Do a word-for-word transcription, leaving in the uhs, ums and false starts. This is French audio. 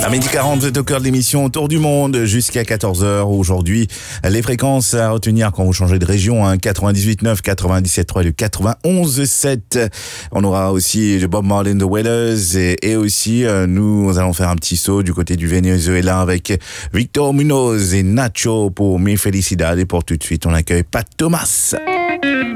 À midi quarante, vous êtes au cœur de l'émission Autour du Monde jusqu'à quatorze heures. Aujourd'hui, les fréquences à retenir quand vous changez de région, hein, quatre-vingt-dix-huit neuf, quatre-vingt-dix-sept trois et le quatre-vingt-onze sept. On aura aussi le Bob Marley The Wailers et, et aussi euh, nous allons faire un petit saut du côté du Venezuela avec Victor Munoz et Nacho pour Mi Felicidad. Et pour tout de suite, on accueille Pat Thomas.